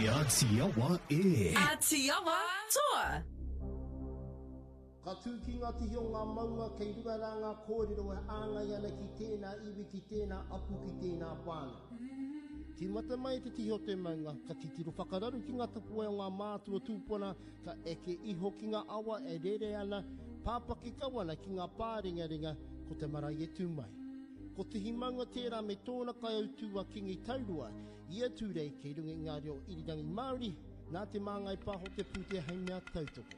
Atiawa e. Atiawa toa. Ka tūki ngā tihi o ngā maunga kei runga rā ngā kōrero e āngai ana ki tēnā iwi ki tēnā apu ki tēnā pāna. Ki mata mai te tihi o te maunga, ka titiro whakararu ki ngā tapua o ngā mātua tūpona, ka eke iho ki ngā awa e rere ana, pāpaki kawana ki ngā pāringa-ringa ko te marae e tūmai. Ko tihi maunga tērā me tōna kai au tūa kingi taurua, ia tūrei kei runga ngā reo irirangi Māori, nā te māngai pāho te pūtea hei ngā tautoko.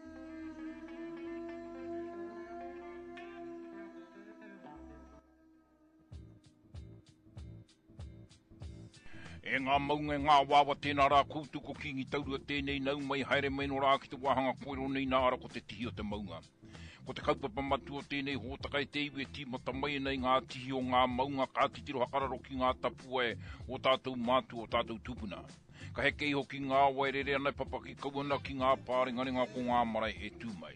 E ngā maunga ngā wawa tēnā rā kūtuko ki ngi taurua tēnei nau mai haere mai no rā ki te wahanga koero nei nā ara ko te tihi o te maunga. Ko te kaupapa matu o tēnei hōtaka e te iwi e tīmata mai nei ngā tihi o ngā maunga ka titiro hakararo ki ngā tapua e o tātou mātu o tātou tupuna. Ka heke iho ki ngā wairere ana papaki kauana ki ngā pāringaringa ko ngā marae e tūmai.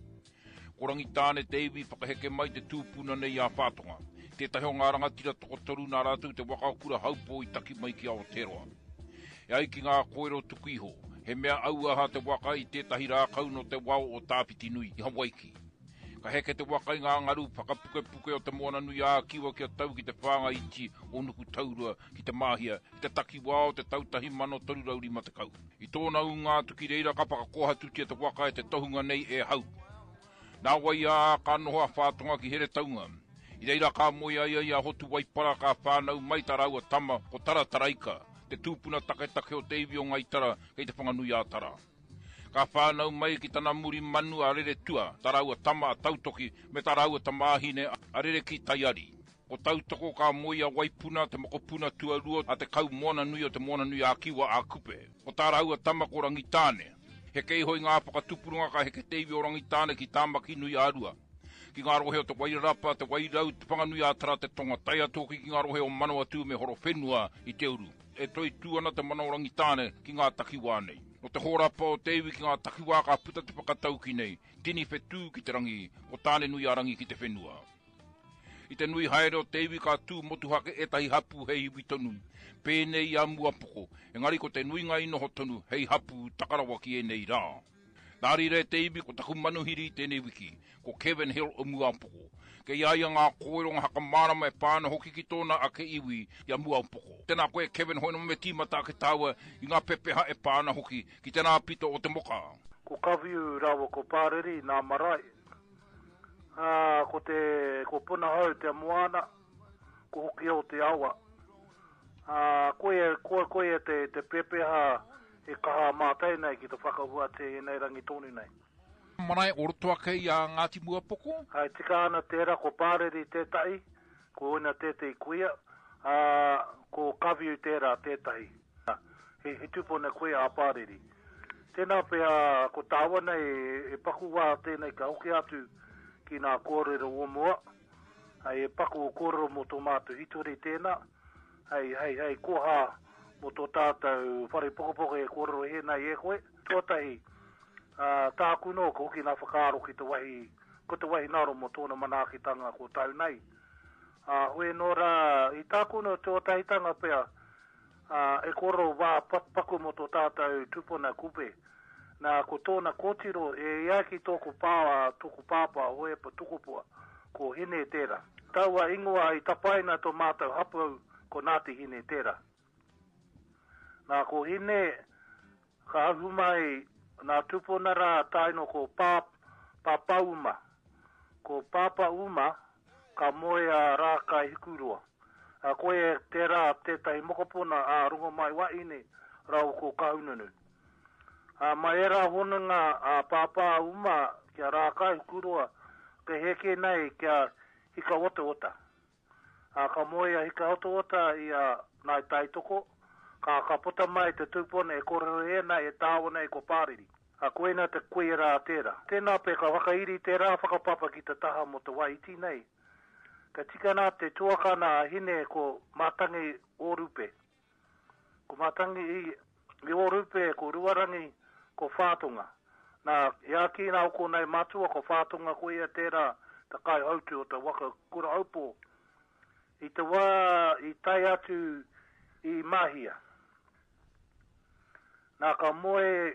Ko rangi tāne te iwi whakaheke mai te tūpuna nei a whātonga. Tētahi o ngā rangatira tokotoru nā rātou te wakakura haupo i taki mai ki Aotearoa. E ai ki ngā koero tuku iho, he mea auaha te waka i tētahi rā kau no te wao o Tāpiti Nui i Hawaiki. Ka heke te waka i ngā ngaru whakapuke o te moana nui a kiwa ki a tau ki te whanga iti o nuku taurua ki te mahia, i te taki wao te tautahi mano toru rauri ma te kau. I tōna unga tuki reira ka pakakoha tutia te waka e te tohunga nei e hau. Nā wai a ka noha whātonga ki here taunga. I reira ka moia ia hotu waipara ka whānau mai taraua tama o tarataraika, te tūpuna take o te iwi o ngaitara kei te whanganui a tara. Ka whānau mai ki tana muri manu a rere tua, taraua tama a tautoki me taraua tamahine a rere ki taiari. O tautoko ka moia waipuna te mokopuna tuarua a te kau moana nui o te moana nui a kiwa a kupe. O taraua tama ko rangitāne. He keihoi ngā whakatupurunga ka heke te iwi o rangitāne ki tāmaki nui a rua. Ki ngā rohe o te wairapa, te wairau, te whanganui a tara te tonga tai atoki ki ngā rohe o manawa tū me horo whenua i te uru. E toi tūana te mana orangi tāne ki ngā takiwā nei. O te horapa o te iwi ki ngā takiwā ka puta te whakatau ki nei, tini whetū ki te rangi, o tāne nui a rangi ki te whenua. I te nui haere o te iwi ka tū motuhake e tahi hapu hei iwi tonu, pēnei a muapoko, engari ko te nui ngai noho tonu hei hapu takarawa ki e nei rā. Nāri re te iwi ko taku manuhiri tēnei wiki, ko Kevin Hill o Muaupoko. Ke iaia ngā koeronga haka marama e pāna hoki ki tōna a ke iwi i a Muaupoko. Tēnā koe Kevin hoino me tīmata ke tāua i ngā pepeha e pāna hoki ki tēnā pito o te moka. Ko kawiu rawa ko pāreri nā marae. Ko puna hau te moana, ko hoki o te awa. Koe te pepeha e kaha mātai nei ki te whakahua te nei rangi tōni nei. Manae orotoa kei a Ngāti Muapoko? Hai, tika ana tērā ko pāreri tētai, ko ina tētai kuia, ko kawiu tērā tētai. He tūpone kuia a pāreri. Tēnā pēa ko tāwana e pakuwa tēnei ka hoki atu ki nā kōrero o mua. Hai, e paku o kōrero mo tō mātu hitori tēnā. Hai, koha mo tō tātou whare pokopoko e kōrero he nei e koe. Tuatahi, tā kuno ko hoki nā whakaaro ki te wahi, ko te wahi naro mo tōna manaakitanga ko tau nei. Hoi nora, i tā kuno tuatahi tanga pea, e kōrero wā paku mo tō tātou tupuna kupe. Nā ko tōna kōtiro e iaki tōku pāpā hoi pa tukupua ko hine tērā. Taua ingoa i tapaina tō mātou hapau ko nāti hine tērā. Nā ko hine, ka ahu mai, nā tupuna rā taino ko pāpauma. Ko pāpauma, ka moea rā kai hikurua. Koe tērā tētai mokopuna a rungo mai wa ine rau ko kaununu. Mai era honunga a pāpauma kia rā kai hikurua, ke heke nei kia hika ota. Ka moea hika ota i a nai taitoko, ka puta mai te tūpone e kōrero e nei e tāwana e ko pāriri. Koena te koe rā tērā. Tēnā pe ka whakairi tērā whakapapa ki te taha mo te waiti nei. Ka tika nā te tuakana hine ko mātangi ōrupe. Ko mātangi i ōrupe ko ruarangi ko whātunga. Nā iaki nā oko nei matua ko whātunga koe tērā ta kai hautu o te waka kura aupo. I te wā i tai atu i mahia. Nā ka moe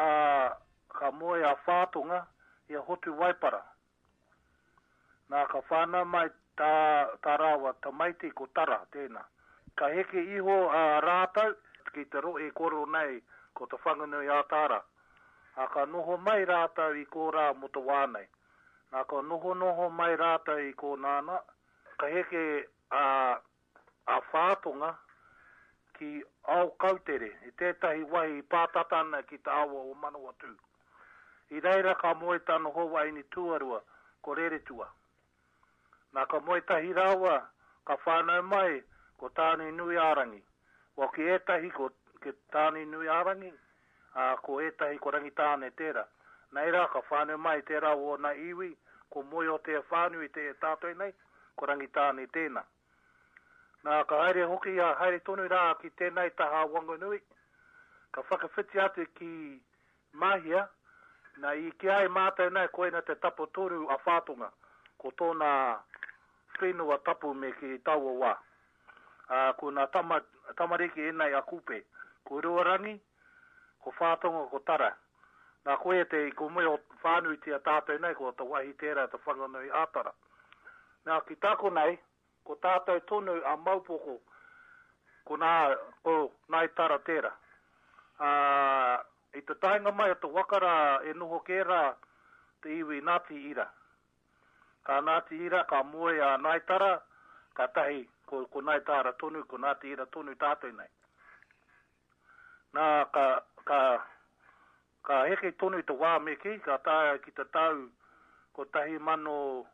a whātonga i a hotu waipara. Nā ka whāna mai tā rawa ta maiti ko tara tēnā. Ka heke iho a rātau ki te roe koro nei ko te whanganui a tāra. A ka noho mai rātau i ko rā mo te wānei. Nā ka noho mai rātau i ko nāna. Ka heke a whātonga ki au kautere, i tētahi wahi pātatana ki te awa o manawa tū. I reira ka moe tano hoa ini tuarua, ko rere tua. Nā ka moe tahi rawa, ka whānau mai, ko tāni nui ārangi. Wa ki etahi ko tāni nui ārangi, ko etahi ko rangitāne tērā. Nei rā ka whānau mai tērā o na iwi, ko moe o te whānui te tātoi nei, ko rangitāne tēnā. Nā ka haere hoki a haere tonu rā ki tēnei taha wanganui. Ka whakawhiti atu ki mahia. Nā i ki ai mātou nei koe na te tapo toru a whātonga. Ko tōna whenua tapu me ki taua wā. Ko nā tamariki enei a kupe. Ko ruarangi, ko whātonga, ko tara. Nā koe te ko mui o whānui tia tātou nei ko te wahi tērā te whanganui ātara. Nā ki tāko nei, ko tātou tonu a maupoko, ko nai tara tērā. I te tainga mai o te wakara e noho kērā te iwi Ngāti Ira. Ka Ngāti Ira, ka moe a nai tara, ka tahi ko nai tara tonu, ko Ngāti Ira tonu tātou nei. Nā ka heke tonu i te wā meki, ka tāia ki te tau ko tahi mano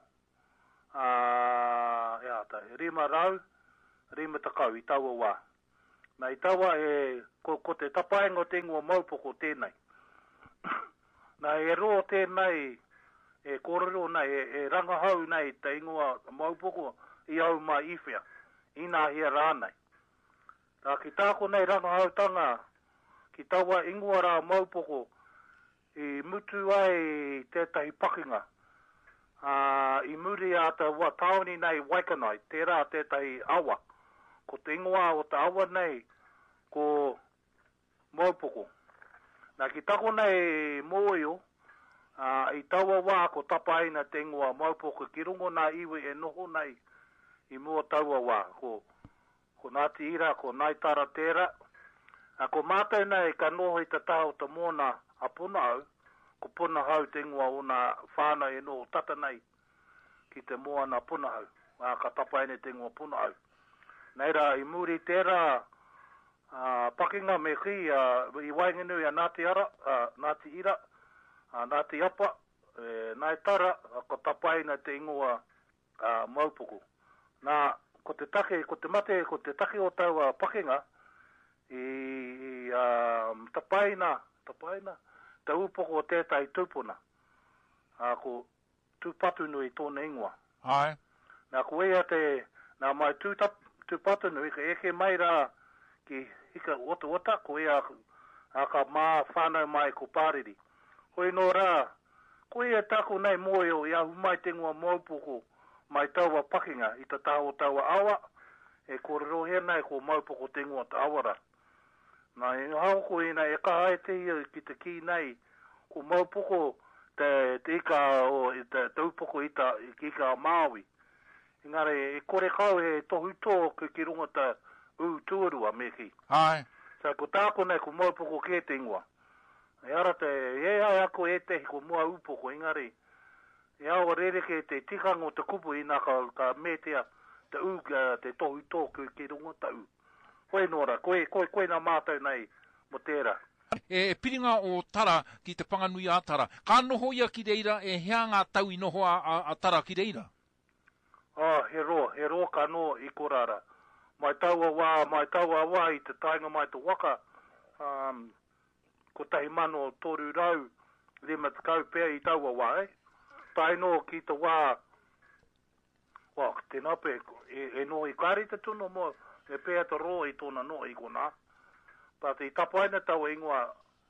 rima rau, rima takau i taua wā. Nā i taua ko te tapaenga o te ingoa maupoko tēnei. Nā e roa tēnei, e korero nei, e rangahau nei te ingoa maupoko i au mai iwhea, i nā hea rānei. Nā ki tāko nei rangahau tanga, ki taua ingoa rā maupoko, i mutu ai tētahi pakinga. I muri a te wa taoni nei Waikanai, tērā tētahi awa. Ko te ingoa o te awa nei, ko maupoko. Nā ki tako nei mōio, i taua wā ko tapaina te ingoa maupoko, ki rungo nā iwi e noho nei i mua taua wā. Ko Ngāti Ira, ko nai tara tērā. Ko mātou nei ka noho i te taho te mōna a puna au, ko puna hau te ingoa o nā whāna e noho tata nei ki te moa nā puna hau. Ka tapaine te ingoa puna hau. Neira, i muri tērā pakinga me ki i waingenui a Ngāti Ira, Ngāti Apa, nai tara, ko tapaina te ingoa maupoko. Nā, ko te mate, ko te take o taua pakinga, i tapaina, te upoko o tētai tūpuna. Ko tūpatu nui tōna ingoa. Ai. Nā ko ea nā mai tūpatu nui, ka eke mai rā ki hika ota, ko ea ka mā whānau mai ko pāriri. Hoi nō rā, ko ea tako nei mōio i ahu mai te ngua maupoko mai taua pakinga i te taua awa, e kōrero hea nei ko maupoko te ngua te awara. Nā e hauko ina e kahae te ia ki te ki nei, ko maupoko te ika o te upoko i ika Māui. Engare, e kore kau he tohu tō ki runga te tuarua me ki. Ai. Sa ko tāko nei ko maupoko ke te ingoa. E ara ai ako e tehi ko mua upoko, engare, e awa rereke te tikango te kupu ina ka metea te tohu tō ki runga te u. Koe nora, koe nā mātou nei mo tērā. E piringa o tara ki te whanganui a tara. Ka noho ia ki reira e hea ngā tau i noho a tara ki reira? He roa ka no i korara. Mai taua wā i te tainga mai te waka. Ko tahi mano toru rau, rima te kau pēr i taua wā, Tai no ki te wā, te nape, e no i kāri te tuno mo, e pēr te roa i tōna no i kona. Pata i tapaina tau ingoa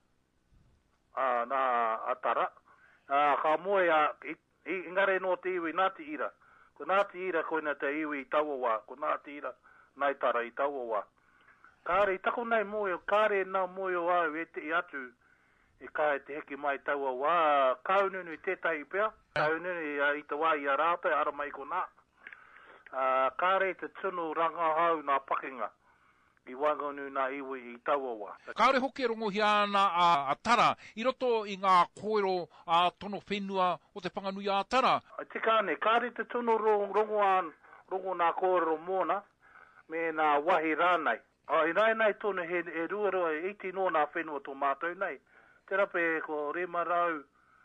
nā atara. Ka moe ingare no te iwi Ngāti Ira. Ko Ngāti Ira koina te iwi i taua wā. Ko Ngāti Ira nai tara i taua wā. Kāre, I tako nei moe, kāre nā moe o au e te I atu, e kā e te heki mai taua wā, kaununu I tētai pia, kaununu I te wā I a rātai, ara mai ko nā. Kāre te tunu ranga hau nā pakinga, I wanganu nā iwi I taua wā. Kāre hoki e rongo hiana a tara, I roto I ngā koero a tono whenua o te whanganui a tara. Te kāne, kāre te tunu rongo nā koero mōna, me nā wahi rānei. I rai tonu he rua iti no nā whenua tō mātou nei. Te rape ko rima rau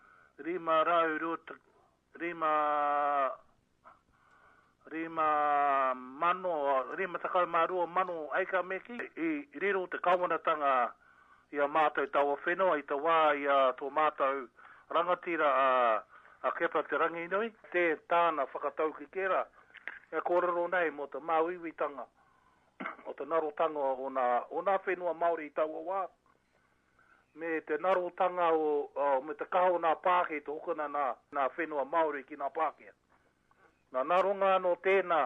takau mārua mano aika meki. I riro te kawanatanga I a mātou taua whenua, I te wā I a tō mātou rangatira a kepa te rangi nui. Te tāna whakatau ki kera. E kōrero nei mo te māwiwitanga. O te narotanga o nā whenua Māori I taua wā. Me te narotanga me te kaho nā Pākehā, te hokana nā whenua Māori ki nā Pākehā. Nā naronga no tēnā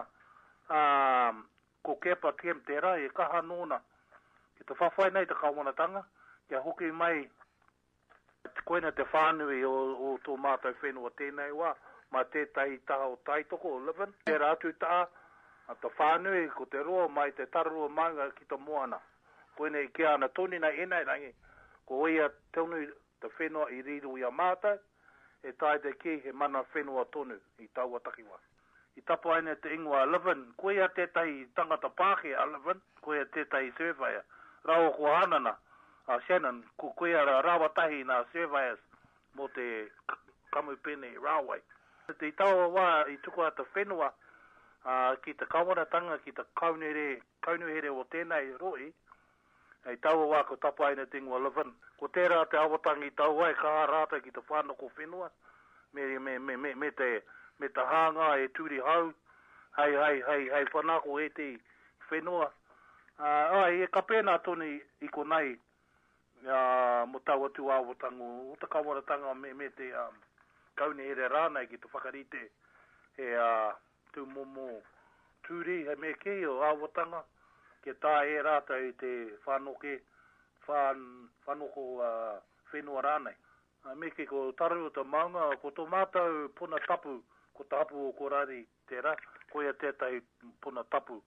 ko kepa kiem tērā e kaha nōna. Ki te whawhai nei te kawanatanga, kia hoki mai koina te whānui o tō mātou whenua tēnei wā, ma tētai taha o taitoko o Liven. Tērā atu taa, a te whānui ko te roa mai te tararua manga ki te moana. Koina I kia ana toni na enai rangi. Ko ia tonu te whenua I riru I a mātai, e tai te ki he mana whenua tonu I taua takiwa. I tapo aina te ingoa Liven, ko ia tētai tangata Pākehā a Liven, ko ia tētai surveyor. Rao ko hanana, a Shannon, ko ia rawatahi na surveyors mo te Kamupene Railway. Te taua wā I tuku a te whenua, ki te kawanatanga, ki te kaunuhere o tēnei roi, e taua wā ko tapu aina te ingoa Liven. Ko tērā te awatangi taua e kaha rāta ki te whanoko whenua, me te hanga e tūri hau, hei whanako e te whenua. E ka pēnā toni I ko nei, mo tau atu awatango, o te kawanatanga me te kaunuhere rānei ki te whakarite, tu momo tūri he me ke o awatanga ke tā e rāta I te whanoko whenua rānei. Me ke ko taru o te maunga, ko tō mātou puna tapu, ko tapu o korari tērā, ko ia tētai puna tapu.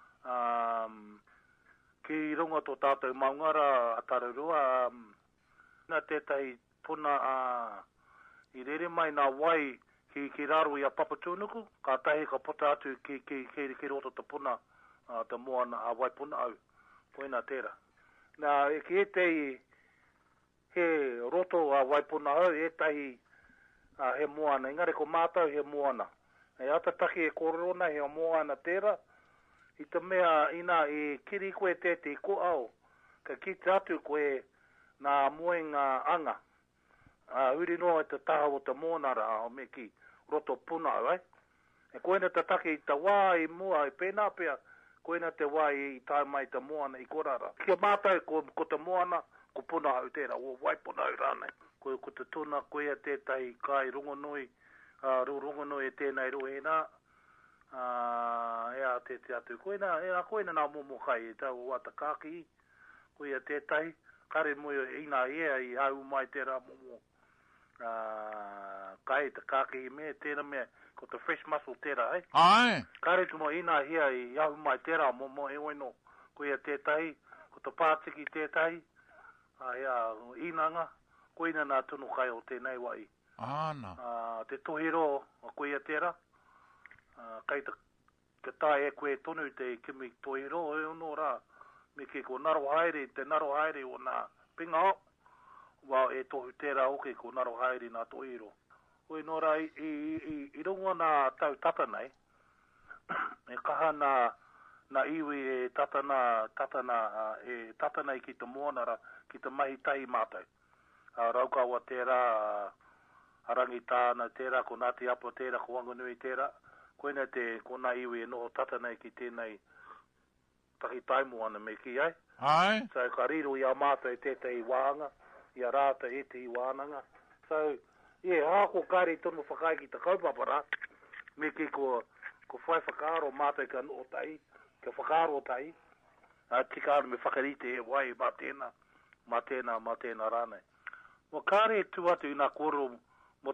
Ki runga tō tātou maungara a tarurua, na tētai puna I rere mai nā wai, ki raro I a papatūnuku, ka tahi ka pota atu ki roto te puna, te moana a waipuna au. Koina tērā. Nā, ki e te he roto a waipuna au, e tahi he moana. Engare ko mātau he moana. E atataki e korona he moana tērā, I te mea ina I kiri koe te ko au, ka ki te atu koe nā moenga anga. Uri noa te taha o te monara o me ki roto puna au, E koina te take I te wā I mua I pēnā pia, koina te wā I tai mai te moana I korara. Kia mātai ko te moana, ko puna au tērā, o waipuna au rānei. Ko te tuna koea tētai kai rongonoi, rongonoi e tēnei rohena, ea tētai atu. Koina nā momo kai e tau o wata kāki, koea tētai, kare moio ina ea I au mai tērā momo. Kai te kāki me, tēnā mea, ko te fresh muscle tērā, Ai. Kare tu mo ina hia I ahu mai tērā momo e oino, ko ia tētai, ko te pātiki tētai, inanga, ko ina nā tunu kai o tēnei wai. Ana. Te tohiro, ko ia tērā, kai te tae e koe tonu te kimi tohiro, e ono rā, me ke ko naro haere, te naro haere o nā pinga o, wau e tohu tērā oke ko naro haere nā tohiro. Koe nora I runga nā tau tatanai, e kaha nā iwi e tatanai ki te moanara, ki te mahi tai mātou. Raukawa tērā, harangi tāna tērā, ko Ngāti Apo tērā, ko Wanganui tērā, koina ko nā iwi e noho tatanai ki tēnei tahi taimuana me ki ai. Ai. So ka riro I a mātou e tētai wāhanga, I a rāta e te wānanga. So, hako kare tonu whakai ki te kaupapara, me ki ko whai whakaro mātai ka no tai, ka whakaro tai, tika ana me whakarite e wai ma tēnā rānei. Mo kāre tu atu i nā koro mo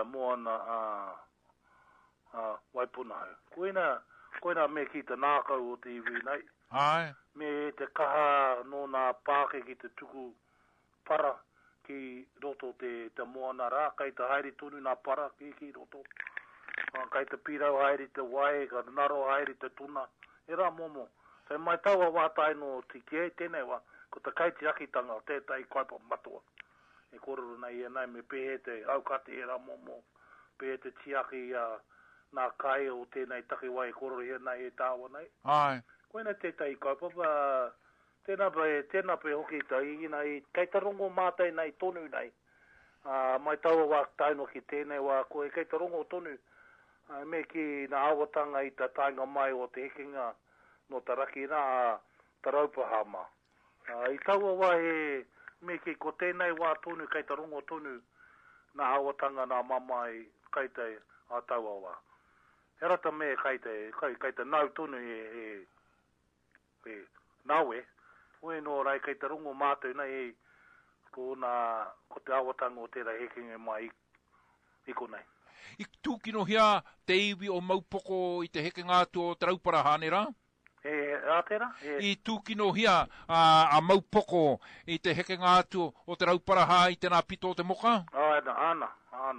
waipuna hau. Koina me ki te nākau o te iwi nei. Ai. Me te kaha no nā pāke ki te tuku para ki roto te moana rā. Kai te haere tonu nā para ki roto. Kai te pirau haere te wae, ka naro haere te tuna. E rā momo. Sai mai taua wātai no te kie, tēnei wā. Ko te kaiti akitanga o tētai kaipa matua. E kororo nei e nei me pehe te aukate e rā momo. Pehe te tiaki nā kai o tēnei taki wai kororo e nei e tāua nei. Ai. Koina tētai kaipapa, tēnā pe hoki tai ina i kaitarongo mātai nei tonu nei. Mai taua wā taino ki tēnei wā koe kaitarongo tonu. Me ki nā awatanga i ta tainga mai o te hekinga no taraki nā taraupahama. I taua wā me ki ko tēnei wā tonu kaitarongo tonu nā awatanga nā mamai kaitai a taua wā. He rata me kaitai nau tonu nawe, oe no rai kei te rungo mātou nei ko te awatanga o tērā hekinga mai i konei. I tūkino hia te iwi o maupoko i te hekinga atu o Taraupara hānera? Ātera? I tūkino hia a maupoko i te hekinga atu o Taraupara hā i tēnā pito o te moka? Ana.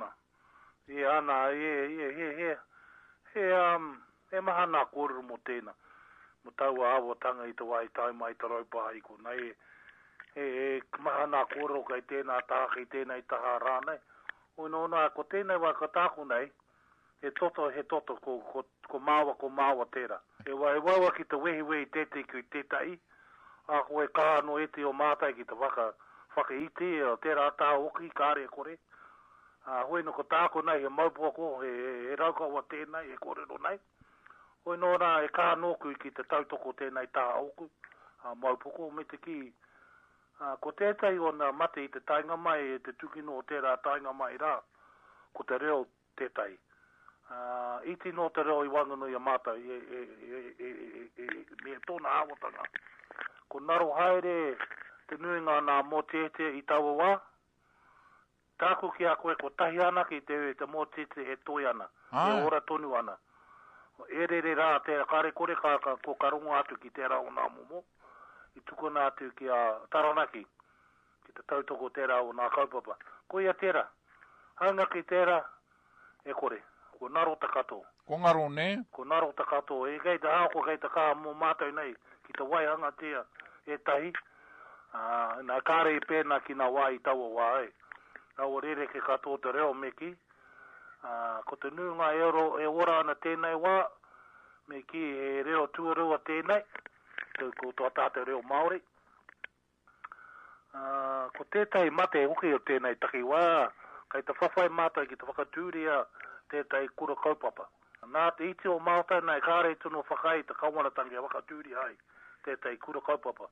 He mahana kōrero mo tēnā. Mo taua awatanga i te wai tai mai Taraupaha i konei. He mahana kōrero kai tēnā taha ki tēnei taha rānei. Oinona, ko tēnei wā ka tāku nei, he toto ko māua tērā. He waiwa ki te wehi tētei ki tētai, a koe kāno eti o mātai ki te whakaiti o tērā tā oki kāre kore. Hoi no ko tāku nei, he maupoko, he raukaua tēnei, he kōrero nei. Oinona, e kānoku ki te tautoko tēnei tā oku, maupoko, me te ki. Ko tētai o nā mate i te tainga mai, te tukino o tērā tainga mai rā, ko te reo tētai. Iti no te reo i wangano i a mātai, me tōna awatanga. Ko naro haere te nuinga nā mō tēte i taua wā, tāku ki a koe ko tahi ana ki te mō tēte he toi ana, he ora tonu ana. E re rā, te kare kore ko karongo atu ki tērā o nā momo. I tukuna atu ki a Taranaki, ki te tautoko tērā o nā kaupapa. Ko ia tērā, hanga ki tērā, e kore, ko naro takato. Ko ngaro ne? Ko naro takato, e kei te hako kei te kā mō mātou nei, ki te wai hanga tea, e tahi. Nā kāre i pēna ki nā wai i taua wā, Nā o rere ke katoa te reo meki. Ko te nunga e ora ana tēnei wā, meki e reo tuarua tēnei, ko toa tātou reo Māori. Ko tētai mate hoki o tēnei taki wā, kai te whawhai mātai ki te whakatūria tētai kura kaupapa. Nā te iti o mātai nei kāre tunu whakai te kaumanatangi a whakatūria ai, tētai kura kaupapa.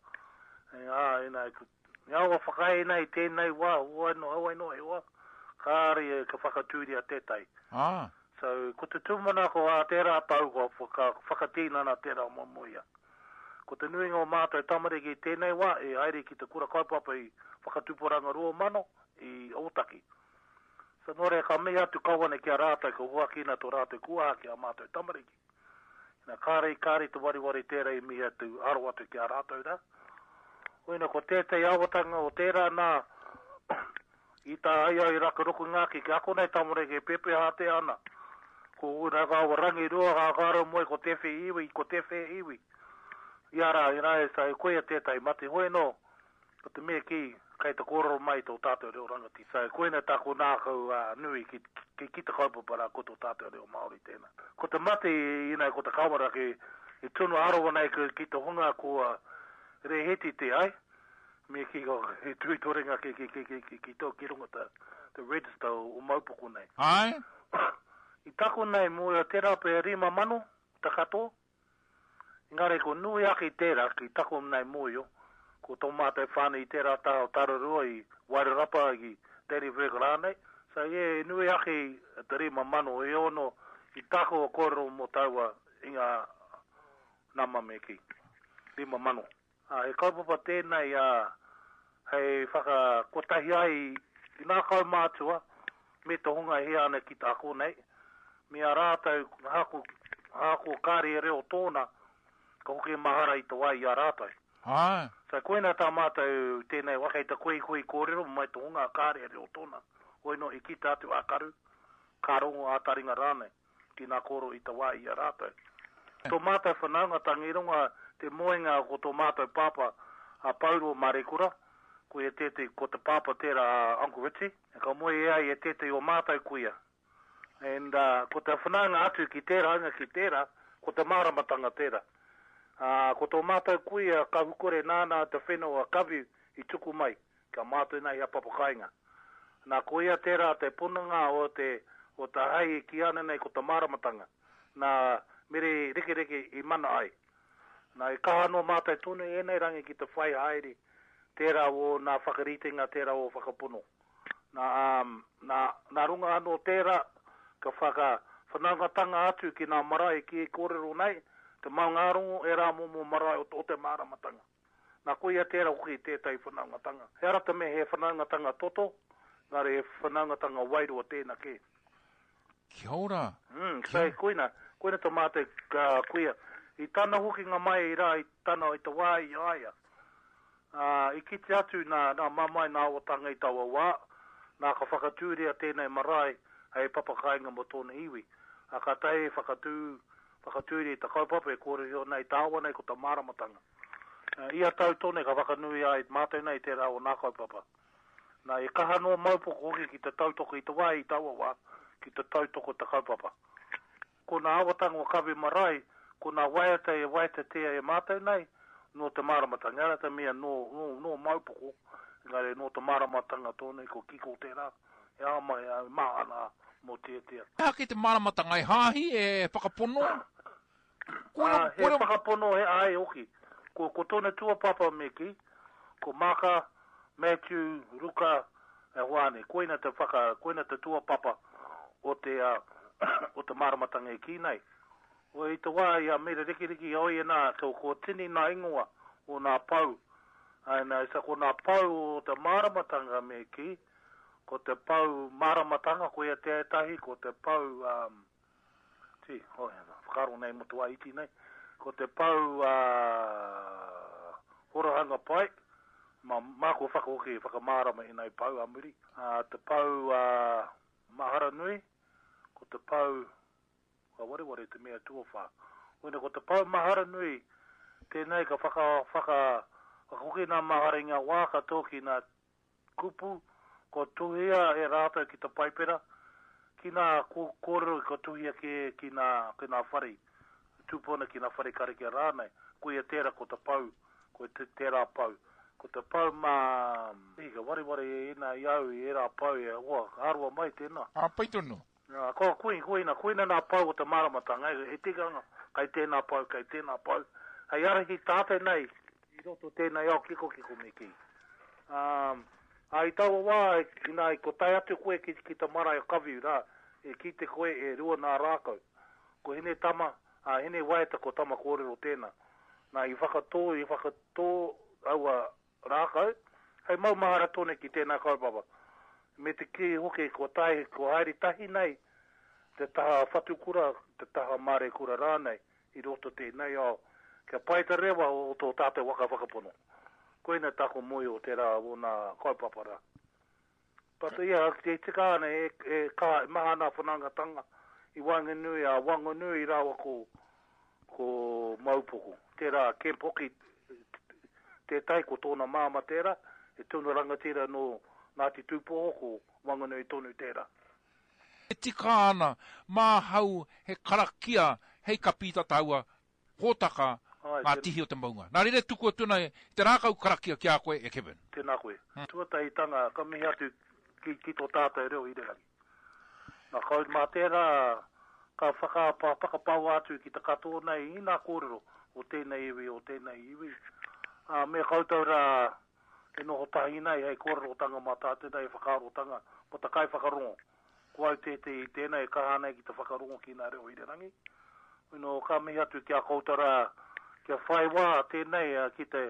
Ngaua whakai nei tēnei wā, hawai no e wā, kāre e ka whakatūria tētai. So, ko te tūmana ko a tērā tau ko whakatīna na tērā mamoia. Ko te nuinga o mātou tamariki tēnei wā, e aere ki te kura kaupapa i whakatuporanga rua mano i Otaki. So nore ka mea atu kawane ki a rātai ko huakina to rātai kuaha ki a mātou tamariki. Nā kāre te wariwari tērei mi atu aro atu ki a rātou rā. Oina ko tētei awatanga o tērā nā i tā aia i rakaroku ngāki ki ako nei tamariki e pepe hāte ana. Ko ura kawa rangi rua kākaro moe ko tewe iwi. Iara, sa e koea tētai mate hoi no, ko te mea ki, kai te kororo mai tō tātou reo rangati. Sa e koena tāko nākau nui ki te kaupapara ko tō tātou reo Māori tēnā. Ko te mate, ko te kawara ki tunu arowa nei ki te hunga ko reheti te ai, mea ki tui torenga ki tō ki runga te register o maupoko nei. Ai? I tako nei mua tērā pe rima manu, te katoa. Ngare ko nui aki tērā ki tako nei moio, ko tō mātai whāne i tērā tāo tararua i Wairarapa i Teri Vekarānei. Sa nui aki te rima mano e ono i tako o koro mo taua i ngā nama me ki. Rima mano. He kaupapa tēnei hei whakakotahi ai i nā kau mātua, me te honga hea ana ki tāko nei. Mea rātau hako kāre reo tōna, ka hoke mahara i te wai i a rātau. Sa koina tā mātou tēnei waka i ta koe kōrero, mai te honga kāre reo tōna. Oi no i ki tātu akaru, kārongo a taringa rānei, ki nā koro i te wai i a rātau. Tō mātou whanaunga tangironga te moenga ko tō mātou pāpa a Paulo Marekura, ko e tete ko te pāpa tērā Uncle Richie, e ka moe ea i e tete o mātou kuia. And ko te whanaunga atu ki tērā, anga ki tērā, ko te māramatanga tērā. Ko tō mātou kuia ka hukore nāna te whenua kawi i tuku mai, ka mātou nei a papakainga. Nā ko ia tērā te punanga o te hai ki ana nei ko te māramatanga, nā mere reke i mana ai. Nā i kaha no mātai tonu e nei rangi ki te whai haere, tērā o nā whakaritenga, tērā o whakapuno. Nā runga anō tērā, ka whanangatanga atu ki nā marae ki e kōrero nei, te maungarongo e rā momo marae o te māramatanga. Nā koia tērā hoki tētai whanangatanga. He arata me he whanangatanga toto, ngare he whanangatanga wairu o tēnā ke. Kia ora. Sai koina te mātai kuia. I tāna hoki ngā mai i rā, i tāna i te wā i aia. I kiti atu nā mamai nā watanga i taua wā, nā ka whakatūrea tēnei marae, hei papakainga mo tōna iwi. A ka tae whakatūrea i ta kaupapa e kore hio nei tāua nei ko ta māramatanga. Ia tau tōne ka whakanui ai mātai nei tērā o nā kaupapa. Nā e kaha no maupoko hoki ki te tautoko i te wā i taua wā, ki te tautoko ta kaupapa. Ko nā awatanga o kawe marae, ko nā waiata e waita tea e mātai nei, no te māramatanga. Ngara te mea no maupoko, ngare no te māramatanga tōne ko kiko tērā. E ama e maana mo tea. Hea ki te māramatanga e hāhi e whakapono? He whakapono he ai oki. Ko tōne tua papa me ki, ko Maka, Matthew, Ruka, e hoane. Koina te tua papa o te māramatanga e ki nei. O i te wā ia mera riki oi e nā, ko tini nā ingoa o nā pau. Aina isa ko nā pau o te māramatanga me ki, ko te pau māramatanga ko ia te tahi, ko te pau, whakaro nei motu a iti nei, ko te pau horahanga pai, mako whakahoki whakamārama i nei pau amuri. Te pau mahara nui, ko te pau, ka ware te mea tuawha. Wena ko te pau mahara nui, tēnei ka whakahoki nā mahara i ngā wāka tōki nā kupu, ko tuhia e rātou ki te paipera, ki nā kōrero ko tuhia ki nā whare, tūpona ki nā whare kareke rānei, ko ia tērā ko te pau, ko te tērā pau. Ko te pau ka ware e ina iau i e rā pau e arua mai tēnā. Paitono. Ko kuina nā pau o te māramatanga, he tikanga, kai tēnā pau. Hei arahi tātai nei, i roto tēnei au kiko me ki. I taua wā, i ko tai atu koe ki te mara o kawi rā, e ki te koe e rua nā rākau. Ko hene tama, hene waeta ko tama kōrero tēnā. Nā i whakatō aua rākau, hei maumahara tōne ki tēnā kaupapa. Me te ki hoke ko haere tahi nei, te taha whatukura, te taha mare kura rānei, i roto tēnei au, kia paita rewa o tō tātou whakapono. Koina tako moi o tērā o nā kaupapara. Pata ia, te tika ana e mahana whanangatanga, i wanganui rawa ko maupoko. Tērā kempoki, te tai ko tōna māma tērā, e tūna rangatira no Ngāti tūpoho ko wanganui tonu tērā. E tika ana, mā hau he karakia, hei kapita taua, hōtaka, ngā tihi o te maunga. Nā rere tuku tuna e te rākau karakia ki a koe e Kevin. Tēnā koe. Tuatai tanga, ka mihi atu ki tō tātai reo i rerangi. Nā kau mā tērā, ka whakapau atu ki te katoa nei, i nā kōrero, o tēnei iwi. Me kautau rā, e noho tahi nei, hei kōrero tanga mā tātai nei, whakaro tanga, mo ta kai whakarongo. Ko au tēnei e kaha nei ki te whakarongo ki nā reo i rerangi. Ka mihi atu ki a kautara, kia whai wā tēnei ki te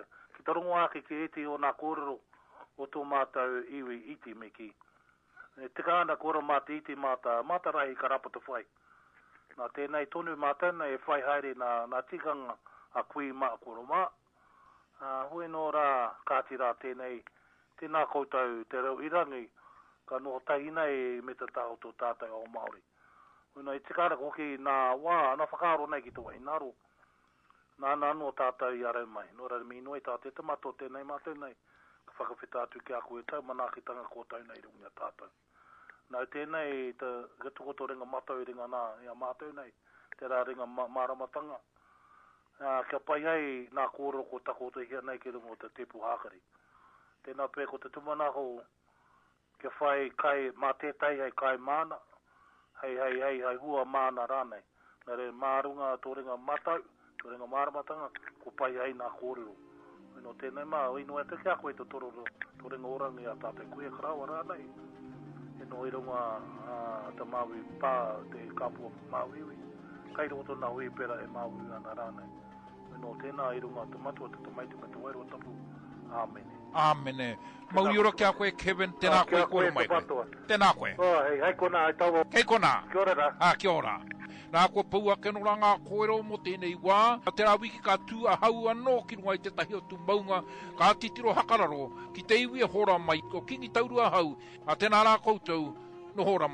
tarongo ake ki iti o nā kōrero o tō mātau iwi iti me ki. Te kāna kōra māta iti māta rahi karapa te whai. Nā tēnei tonu mātana e whai haere nā tikanga a kui maa kōra mā. Hoi nō rā kātira tēnei, tēnā koutou te rau irangi, ka noho tahina e me te taho tō tātou o Māori. Hoi nō i te kāna koki nā wā, nā whakaaro nei ki tō wai, naro. Nā no tātou i arau mai. Nō rā mi noi tā te tamato tēnei mātou nei. Ka whakawhita atu ki a koe tau, manākitanga kōtau nei rungia tātou. Nā tēnei te gatukoto ringa matau ringa nā, ia mātou nei, te rā ringa māramatanga. Kia pai ai nā kōro ko tako te hia nei ki rungo te tepu hākari. Tēnā pē ko te tumanako, kia whai kai mā tētai ai kai māna, hei hua māna rānei. Nā re mārunga tō ringa matau, tō ringa māramatanga, ko pai ai nā kōrero. No tēnei mā, ino e te kia koe te toro tō ringa orangi a tātou koe karawa rānei. No i runga te Māui pā te kāpua Māuiwi. Kai roto nā hui pera e Māui ana rānei. No tēnā i runga te matua te tamaiti me te wairo tapu. Āmene. Āmene. Mau iro kia koe Kevin, tēnā koe kōra mai koe. Tēnā koe. Hei kona, hei tau. Kei kona. Kia ora rā. Kia ora. Nā kua paua ke no ranga koero mo tēnei wā. Te rā wiki ka tū a hau anō ki runga i te tahi o tu maunga. Ka titiro hakararo ki te iwi e hora mai. Ko kingi taurua hau. A tēnā rā koutou no hora mai.